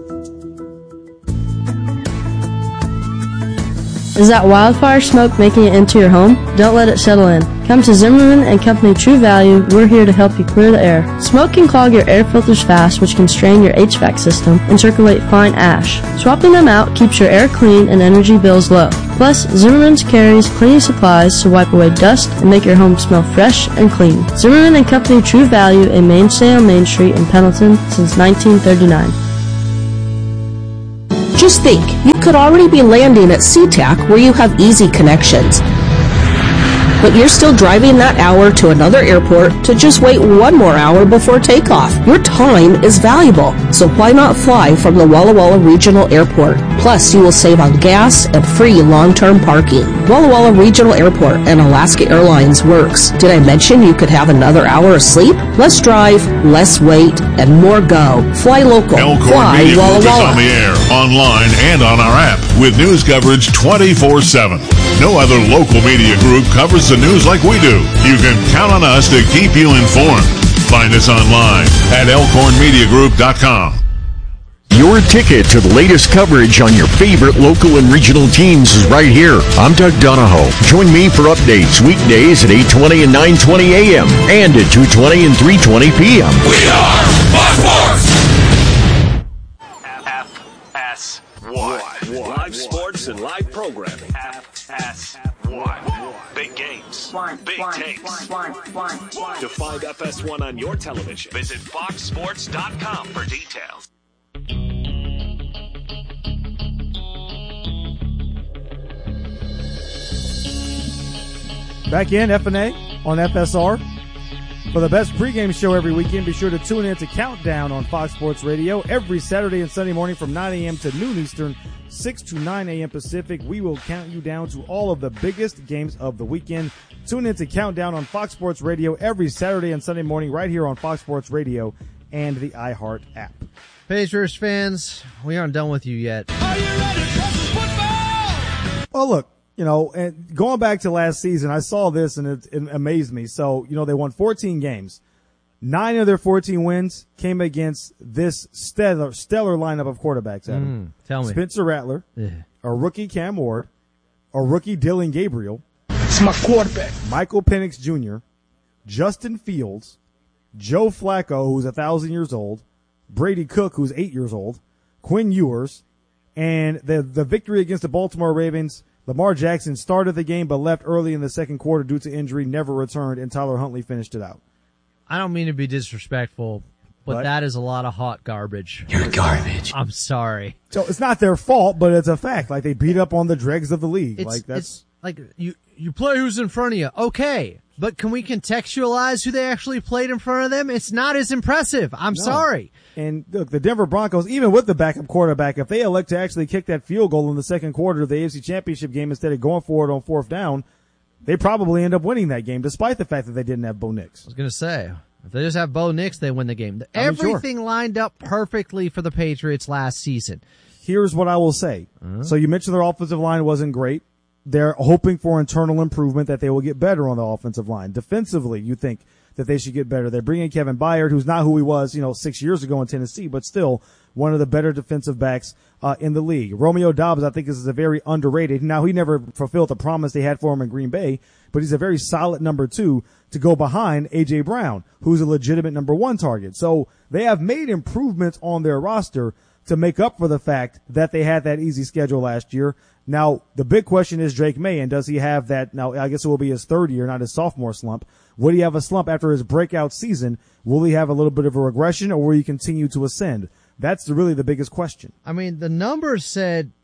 Is that wildfire smoke making it into your home? Don't let it settle in. Come to Zimmerman and Company True Value. We're here to help you clear the air. Smoke can clog your air filters fast, which can strain your H V A C system and circulate fine ash. Swapping them out keeps your air clean and energy bills low. Plus, Zimmerman's carries cleaning supplies to wipe away dust and make your home smell fresh and clean. Zimmerman and Company True Value, a mainstay on Main Street in Pendleton since nineteen thirty-nine. Just think, you could already be landing at SeaTac where you have easy connections. But you're still driving that hour to another airport to just wait one more hour before takeoff. Your time is valuable, so why not fly from the Walla Walla Regional Airport? Plus, you will save on gas and free long-term parking. Walla Walla Regional Airport and Alaska Airlines works. Did I mention you could have another hour of sleep? Less drive, less wait, and more go. Fly local. Elkhorn Fly Media Walla Group is Walla. on the air, online, and on our app with news coverage twenty-four seven. No other local media group covers the news like we do. You can count on us to keep you informed. Find us online at elkhorn media group dot com. Your ticket to the latest coverage on your favorite local and regional teams is right here. I'm Doug Donahoe. Join me for updates weekdays at eight twenty and nine twenty a.m. and at two twenty and three twenty p.m. We are Fox Sports! F S one. Live sports and live programming. F S one. Big games. Big takes. To find F S one on your television, visit fox sports dot com for details. Back in F and A on F S R. For the best pregame show every weekend, be sure to tune in to Countdown on Fox Sports Radio every Saturday and Sunday morning from nine a.m. to noon Eastern, six to nine a.m. Pacific. We will count you down to all of the biggest games of the weekend. Tune in to Countdown on Fox Sports Radio every Saturday and Sunday morning right here on Fox Sports Radio and the iHeart app. Pacers fans, we aren't done with you yet. Are you ready for some football? Well, look. You know, and going back to last season, I saw this and it, it amazed me. So, you know, they won fourteen games. Nine of their fourteen wins came against this stellar, stellar lineup of quarterbacks. Adam. Mm, tell me. Spencer Rattler, Yeah. a rookie Cam Ward, a rookie Dylan Gabriel. It's my quarterback. Michael Penix Junior, Justin Fields, Joe Flacco, who's a thousand years old, Brady Cook, who's eight years old, Quinn Ewers, and the the victory against the Baltimore Ravens. Lamar Jackson started the game but left early in the second quarter due to injury, never returned, and Tyler Huntley finished it out. I don't mean to be disrespectful, but What? that is a lot of hot garbage. You're garbage. I'm sorry. So it's not their fault, but it's a fact. Like, they beat up on the dregs of the league. It's, like that's it's like you you play who's in front of you. Okay, but can we contextualize who they actually played in front of them? It's not as impressive. I'm No. sorry. And look, the Denver Broncos, even with the backup quarterback, if they elect to actually kick that field goal in the second quarter of the A F C Championship game instead of going for it on fourth down, they probably end up winning that game, despite the fact that they didn't have Bo Nix. I was gonna say, if they just have Bo Nix, they win the game. I mean, sure. Everything lined up perfectly for the Patriots last season. Here's what I will say. Uh-huh. So you mentioned their offensive line wasn't great. They're hoping for internal improvement, that they will get better on the offensive line. Defensively, you think that they should get better. They're bringing Kevin Byard, who's not who he was, you know, six years ago in Tennessee, but still one of the better defensive backs uh, in the league. Romeo Doubs, I think, is a very underrated. Now, he never fulfilled the promise they had for him in Green Bay, but he's a very solid number two to go behind A J. Brown, who's a legitimate number one target. So they have made improvements on their roster to make up for the fact that they had that easy schedule last year. Now, the big question is Drake May, and does he have that? Now, I guess it will be his third year, not his sophomore slump. Would he have a slump after his breakout season? Will he have a little bit of a regression, or will he continue to ascend? That's really the biggest question. I mean, the numbers said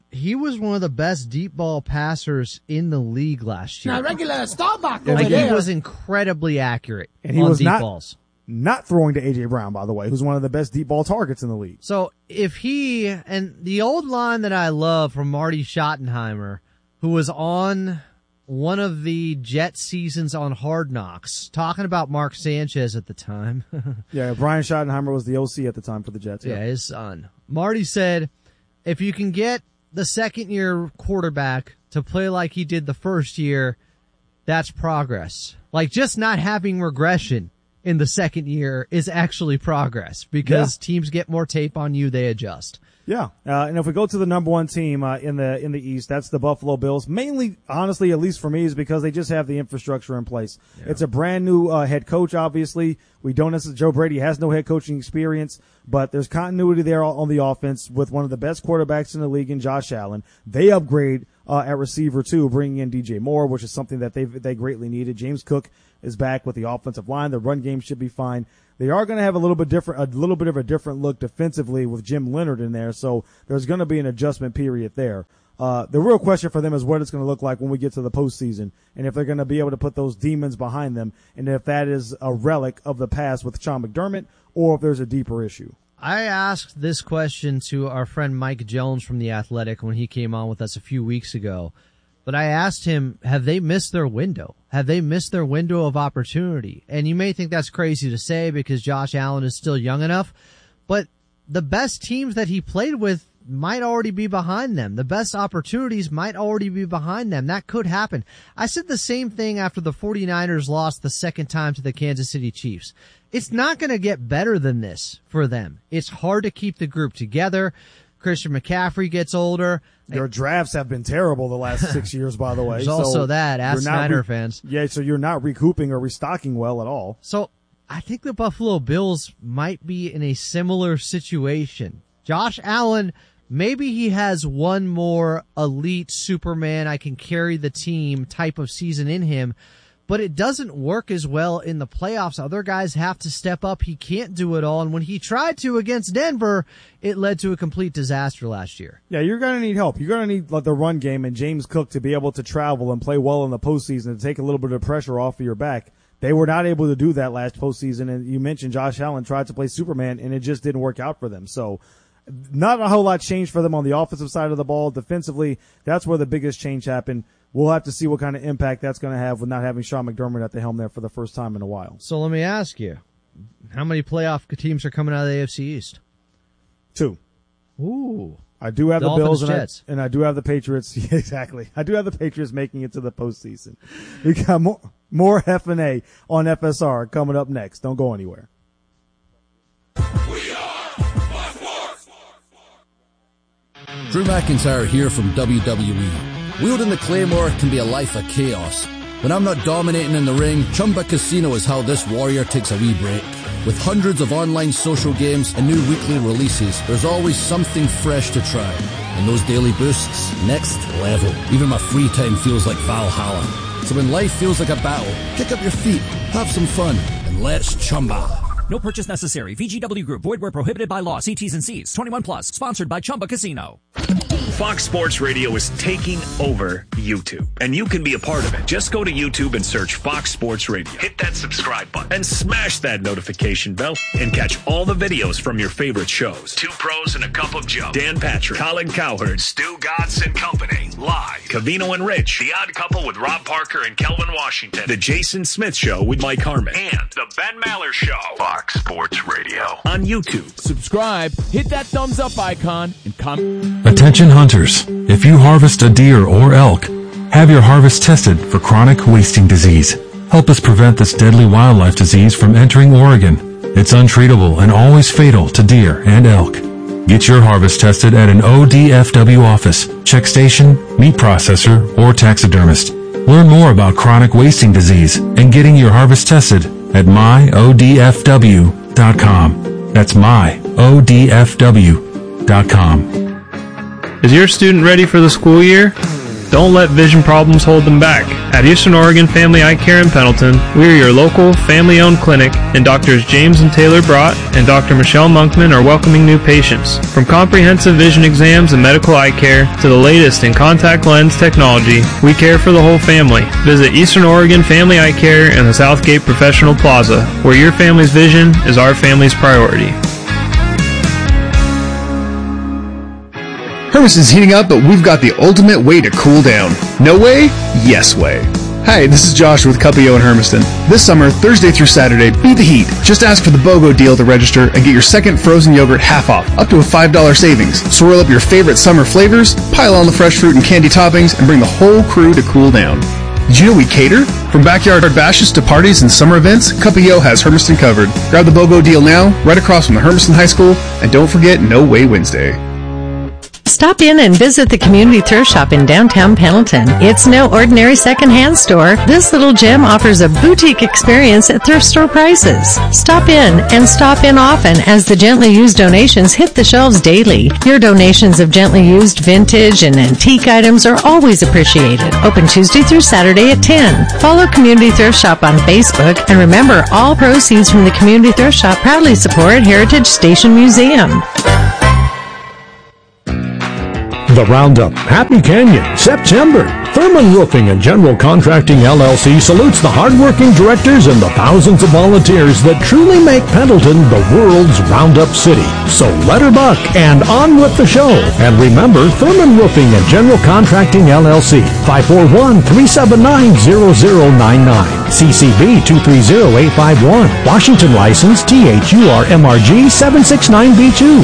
he was one of the best deep ball passers in the league last year. Now, regular Starbucks Like, over he there. was incredibly accurate And he on was deep not, balls. not throwing to A J. Brown, by the way, who's one of the best deep ball targets in the league. So if he, and the old line that I love from Marty Schottenheimer, who was on one of the Jet seasons on Hard Knocks, talking about Mark Sanchez at the time. Yeah, Brian Schottenheimer was the O C at the time for the Jets. Yeah, his son. Marty said, if you can get the second year quarterback to play like he did the first year, that's progress. Like, just not having regression in the second year is actually progress, because yeah. teams get more tape on you, they adjust. Yeah, uh, and if we go to the number one team uh, in the in the East, that's the Buffalo Bills. Mainly, honestly, at least for me, is because they just have the infrastructure in place. Yeah. It's a brand new uh, head coach. Obviously, we don't necessarily. Joe Brady has no head coaching experience, but there's continuity there on the offense with one of the best quarterbacks in the league in Josh Allen. They upgrade uh, at receiver too, bringing in D J Moore, which is something that they they greatly needed. James Cook is back with the offensive line. The run game should be fine. They are going to have a little bit different, a little bit of a different look defensively with Jim Leonard in there. So there's going to be an adjustment period there. Uh, the real question for them is what it's going to look like when we get to the postseason, and if they're going to be able to put those demons behind them, and if that is a relic of the past with Sean McDermott, or if there's a deeper issue. I asked this question to our friend Mike Jones from The Athletic when he came on with us a few weeks ago. But I asked him, have they missed their window? Have they missed their window of opportunity? And you may think that's crazy to say because Josh Allen is still young enough, but the best teams that he played with might already be behind them. The best opportunities might already be behind them. That could happen. I said the same thing after the 49ers lost the second time to the Kansas City Chiefs. It's not going to get better than this for them. It's hard to keep the group together. Christian McCaffrey gets older. Your drafts have been terrible the last six years, by the way. There's so also that. Ask Snyder re- fans. Yeah, so you're not recouping or restocking well at all. So I think the Buffalo Bills might be in a similar situation. Josh Allen, maybe he has one more elite Superman, I can carry the team type of season in him, but it doesn't work as well in the playoffs. Other guys have to step up. He can't do it all. And when he tried to against Denver, it led to a complete disaster last year. Yeah, you're going to need help. You're going to need like, the run game and James Cook to be able to travel and play well in the postseason to take a little bit of pressure off of your back. They were not able to do that last postseason. And you mentioned Josh Allen tried to play Superman, and it just didn't work out for them. So not a whole lot changed for them on the offensive side of the ball. Defensively, that's where the biggest change happened. We'll have to see what kind of impact that's going to have with not having Sean McDermott at the helm there for the first time in a while. So let me ask you, how many playoff teams are coming out of the A F C East? Two. Ooh. I do have Dolphins, the Bills and Jets. I, and I do have the Patriots. Yeah, exactly. I do have the Patriots making it to the postseason. We got more, more F and A on F S R coming up next. Don't go anywhere. Drew McIntyre here from W W E. Wielding the Claymore can be a life of chaos. When I'm not dominating in the ring, Chumba Casino is how this warrior takes a wee break. With hundreds of online social games and new weekly releases, there's always something fresh to try. And those daily boosts, next level. Even my free time feels like Valhalla. So when life feels like a battle, kick up your feet, have some fun, and let's Chumba. No purchase necessary. V G W Group. Void where prohibited by law. See T's and C's. twenty-one plus. Sponsored by Chumba Casino. Fox Sports Radio is taking over YouTube, and you can be a part of it. Just go to YouTube and search Fox Sports Radio. Hit that subscribe button and smash that notification bell and catch all the videos from your favorite shows. Two Pros and a Cup of Joe. Dan Patrick, Colin Cowherd, Stu Gatz and Company. Live. Cavino and Rich. The Odd Couple with Rob Parker and Kelvin Washington. The Jason Smith Show with Mike Harmon. And The Ben Maller Show. Fox Sports Radio. On YouTube. Subscribe, hit that thumbs up icon, and comment. Attention hunters. If you harvest a deer or elk, have your harvest tested for chronic wasting disease. Help us prevent this deadly wildlife disease from entering Oregon. It's untreatable and always fatal to deer and elk. Get your harvest tested at an O D F W office, check station, meat processor, or taxidermist. Learn more about chronic wasting disease and getting your harvest tested at my O D F W dot com. That's my O D F W dot com. Is your student ready for the school year? Don't let vision problems hold them back. At Eastern Oregon Family Eye Care in Pendleton, we are your local, family-owned clinic, and Doctors James and Taylor Brott and Doctor Michelle Monkman are welcoming new patients. From comprehensive vision exams and medical eye care to the latest in contact lens technology, we care for the whole family. Visit Eastern Oregon Family Eye Care in the Southgate Professional Plaza, where your family's vision is our family's priority. Hermiston's heating up, but we've got the ultimate way to cool down. No way? Yes way. Hi, this is Josh with Cuppio in Hermiston. This summer, Thursday through Saturday, beat the heat. Just ask for the BOGO deal to register and get your second frozen yogurt half off, up to a five dollars savings. Swirl up your favorite summer flavors, pile on the fresh fruit and candy toppings, and bring the whole crew to cool down. Did you know we cater? From backyard bashes to parties and summer events, Cuppio has Hermiston covered. Grab the BOGO deal now, right across from the Hermiston High School, and don't forget No Way Wednesday. Stop in and visit the Community Thrift Shop in downtown Pendleton. It's no ordinary secondhand store. This little gem offers a boutique experience at thrift store prices. Stop in and stop in often as the gently used donations hit the shelves daily. Your donations of gently used vintage and antique items are always appreciated. Open Tuesday through Saturday at ten. Follow Community Thrift Shop on Facebook, and remember, all proceeds from the Community Thrift Shop proudly support Heritage Station Museum. The Roundup, Happy Canyon, September. Thurman Roofing and General Contracting L L C salutes the hardworking directors and the thousands of volunteers that truly make Pendleton the world's Roundup city. So let her buck and on with the show. And remember, Thurman Roofing and General Contracting L L C, five four one, three seven nine, zero zero nine nine. C C B two three zero eight five one. Washington license T H U R M R G seven six nine B two.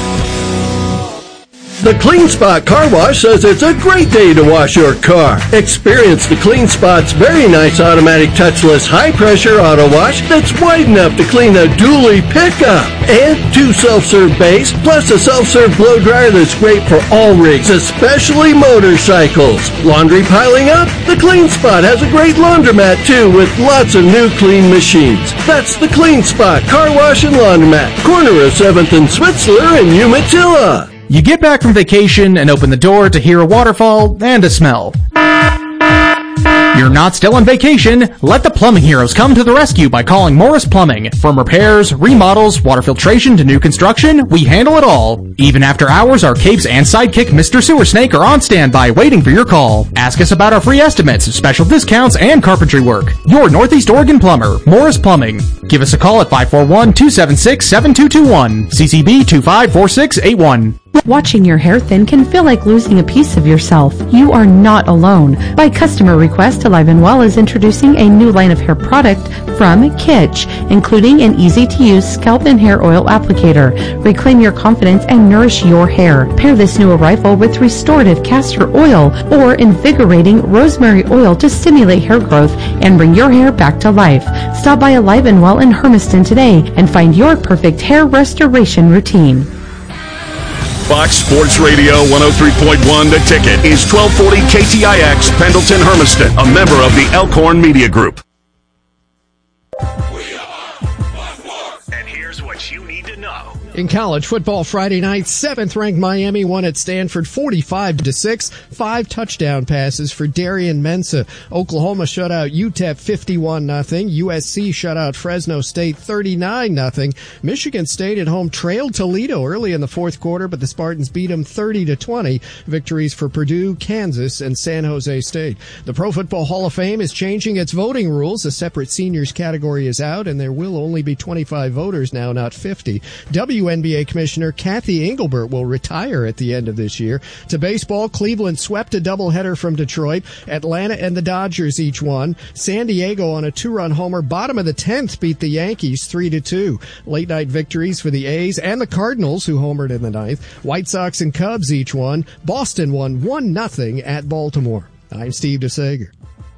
The Clean Spot Car Wash says it's a great day to wash your car. Experience the Clean Spot's very nice automatic touchless high-pressure auto wash that's wide enough to clean a dually pickup. And two self-serve bays, plus a self-serve blow dryer that's great for all rigs, especially motorcycles. Laundry piling up? The Clean Spot has a great laundromat too, with lots of new clean machines. That's the Clean Spot Car Wash and Laundromat, corner of seventh and Switzler in Umatilla. You get back from vacation and open the door to hear a waterfall and a smell. You're not still on vacation. Let the plumbing heroes come to the rescue by calling Morris Plumbing. From repairs, remodels, water filtration to new construction, we handle it all. Even after hours, our capes and sidekick Mister Sewer Snake are on standby waiting for your call. Ask us about our free estimates, special discounts, and carpentry work. Your Northeast Oregon plumber, Morris Plumbing. Give us a call at five four one, two seven six, seven two two one. C C B two five four six eight one. Watching your hair thin can feel like losing a piece of yourself. You are not alone. By customer request, Alive and Well is introducing a new line of hair product from Kitsch, including an easy-to-use scalp and hair oil applicator. Reclaim your confidence and nourish your hair. Pair this new arrival with restorative castor oil or invigorating rosemary oil to stimulate hair growth and bring your hair back to life. Stop by Alive and Well in Hermiston today and find your perfect hair restoration routine. Fox Sports Radio one oh three point one The Ticket is twelve forty K T I X Pendleton Hermiston, a member of the Elkhorn Media Group. And here's what you need to know. In college football Friday night, seventh-ranked Miami won at Stanford forty-five to six. Five touchdown passes for Darian Mensah. Oklahoma shut out U T E P fifty-one nothing. U S C shut out Fresno State thirty-nine nothing. Michigan State at home trailed Toledo early in the fourth quarter, but the Spartans beat them thirty to twenty. Victories for Purdue, Kansas, and San Jose State. The Pro Football Hall of Fame is changing its voting rules. A separate seniors category is out, and there will only be twenty-five voters now, not fifty. W N B A Commissioner Kathy Engelbert will retire at the end of this year. To baseball, Cleveland swept a doubleheader from Detroit. Atlanta and the Dodgers each won. San Diego on a two-run homer, bottom of the tenth, beat the Yankees three to two. Late night victories for the A's and the Cardinals, who homered in the ninth. White Sox and Cubs each won. Boston won one nothing at Baltimore. I'm Steve DeSager.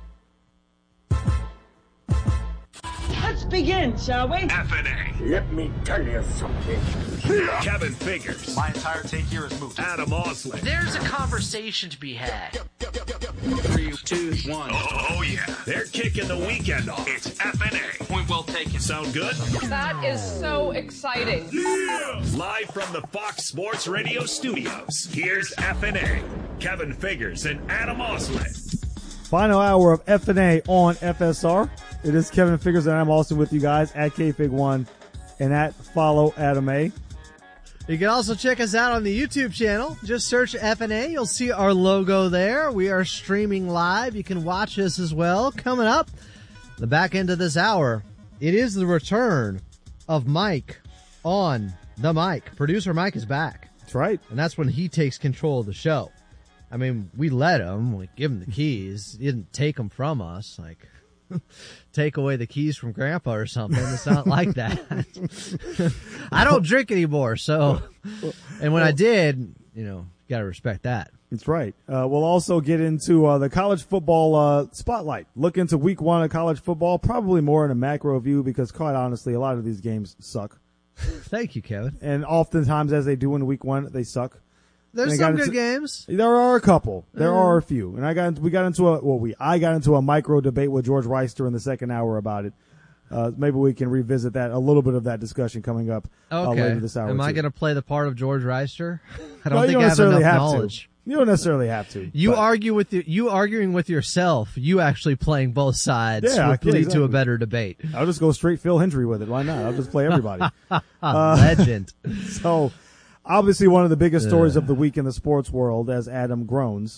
Let's begin, shall we? F N A. Let me tell you something. Kevin Figures. My entire take here is moved. Adam Osley. There's a conversation to be had. Three, two, one. Oh, oh yeah. They're kicking the weekend off. It's F N A. Point well taken. Sound good? That is so exciting. Yeah! Live from the Fox Sports Radio studios, here's F N A. Kevin Figures and Adam Osley. Final hour of F and A on F S R. It is Kevin Figures and I'm also with you guys at K Fig one and at Follow Adam A. You can also check us out on the YouTube channel. Just search F and A. You'll see our logo there. We are streaming live. You can watch us as well. Coming up, the back end of this hour, it is the return of Mike on the mic. Producer Mike is back. That's right. And that's when he takes control of the show. I mean, we let him. We give him the keys. He didn't take them from us. Like, take away the keys from Grandpa or something. It's not like that. I don't drink anymore, so. And when I did, you know, got to respect that. That's right. Uh, we'll also get into uh, the college football uh, spotlight. Look into week one of college football, probably more in a macro view because, quite honestly, a lot of these games suck. Thank you, Kevin. And oftentimes, as they do in week one, they suck. There's some good games. There are a couple. There Uh. are a few. And I got we got into a well we I got into a micro debate with George Reister in the second hour about it. Uh, maybe we can revisit that a little bit of that discussion coming up uh, Okay. later this hour. Am I too. going to play the part of George Reister? I don't No, you think don't I have necessarily enough have knowledge. to. You don't necessarily have to. You but- argue with the, you arguing with yourself. You actually playing both sides Yeah, would yeah, lead to exactly. a better debate. I'll just go straight Phil Hendry with it. Why not? I'll just play everybody. Uh, Legend. So, obviously, one of the biggest Ugh. stories of the week in the sports world, as Adam groans,